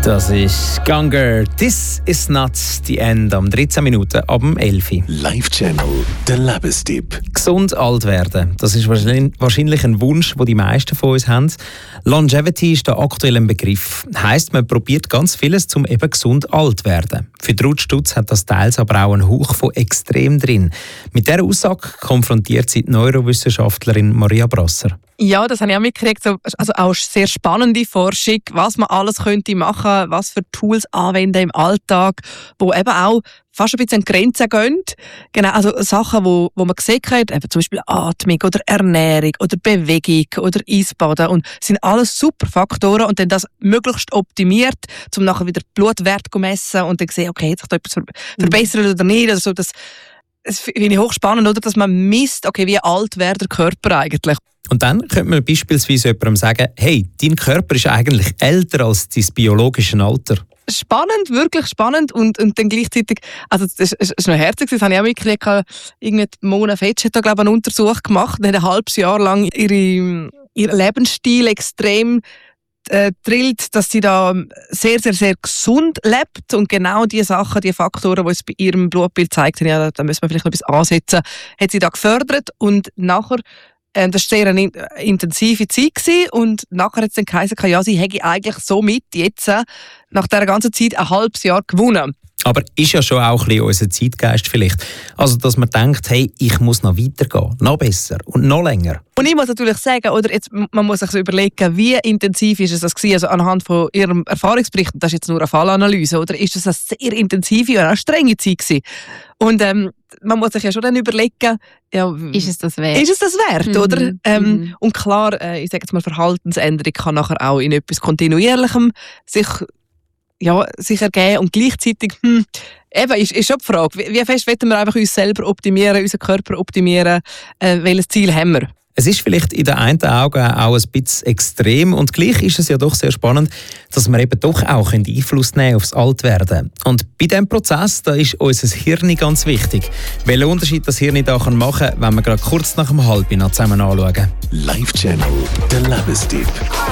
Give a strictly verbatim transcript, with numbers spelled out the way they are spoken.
Das ist Ganger. This is not the end. Am dreizehn Minuten ab dem elf. Live-Channel, der Lebenstipp. Gesund alt werden. Das ist wahrscheinlich ein Wunsch, den die meisten von uns haben. Longevity ist der aktuelle Begriff. Heisst, man probiert ganz vieles, um eben gesund alt zu werden. Für Ruth Stutz hat das teils aber auch einen Hauch von extrem drin. Mit dieser Aussage konfrontiert sie die Neurowissenschaftlerin Maria Brasser. Ja, das habe ich auch mitgekriegt. Also auch sehr spannende Forschung, was man alles könnte machen, was für Tools anwenden im Alltag, wo eben auch fast ein bisschen an Grenzen gehen. Genau, also Sachen, wo, wo man gesehen hat, eben zum Beispiel Atmung oder Ernährung oder Bewegung oder Eisbaden, und sind alles super Faktoren, und dann das möglichst optimiert, um nachher wieder Blutwert zu messen und dann sehen, okay, hat sich da etwas verbessert oder nicht. Also das, das finde ich hochspannend, oder, dass man misst, okay, wie alt wäre der Körper eigentlich. Und dann könnte man beispielsweise jemandem sagen, hey, dein Körper ist eigentlich älter als dein biologisches Alter. Spannend, wirklich spannend, und, und dann gleichzeitig, also das ist, ist noch herzig, das habe ich auch mitgekriegt, irgendwie Mona Fetsch hat da, glaube ich, einen Untersuch gemacht, und hat ein halbes Jahr lang ihre, ihren Lebensstil extrem äh, drillt, dass sie da sehr, sehr, sehr gesund lebt, und genau die Sachen, die Faktoren, die es bei ihrem Blutbild zeigt, ja, da, da müssen wir vielleicht noch etwas ansetzen, hat sie da gefördert, und nachher Ähm, das war sehr eine intensive Zeit gewesen, und nachher hat es dann geheißen, ja, sie hätte eigentlich somit jetzt äh, nach dieser ganzen Zeit ein halbes Jahr gewonnen. Aber ist ja schon auch ein bisschen unser Zeitgeist vielleicht. Also, dass man denkt, hey, ich muss noch weitergehen, noch besser und noch länger. Und ich muss natürlich sagen, oder jetzt, man muss sich so überlegen, wie intensiv ist es das gewesen? Also anhand von ihrem Erfahrungsbericht, das ist jetzt nur eine Fallanalyse, oder ist das eine sehr intensive und auch strenge Zeit gewesen? Und ähm, man muss sich ja schon dann überlegen, ja, ist es das wert? Ist es das wert, mhm. oder? Ähm, mhm. Und klar, äh, ich sage jetzt mal, Verhaltensänderung kann nachher auch in etwas Kontinuierlichem sich, ja, sich ergeben, und gleichzeitig, hm, eben, ist, ist schon die Frage, wie, wie fest wollen wir einfach uns selber optimieren, unseren Körper optimieren, äh, welches Ziel haben wir? Es ist vielleicht in den einen Augen auch ein bisschen extrem, und gleich ist es ja doch sehr spannend, dass wir eben doch auch Einfluss nehmen aufs Altwerden. Und bei diesem Prozess, da ist unser Hirn ganz wichtig. Welchen Unterschied das Hirn da machen kann, wenn wir gerade kurz nach dem Halben zusammen anschauen. Live-Channel, der Lebenstipp.